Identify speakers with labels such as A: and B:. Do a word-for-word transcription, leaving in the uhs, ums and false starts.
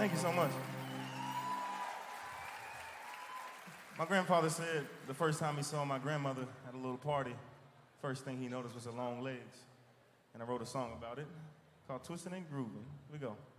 A: Thank you so much. My grandfather said the first time he saw my grandmother at a little party, first thing he noticed was her long legs. And I wrote a song about it called Twistin' and Groovin'. Here we go.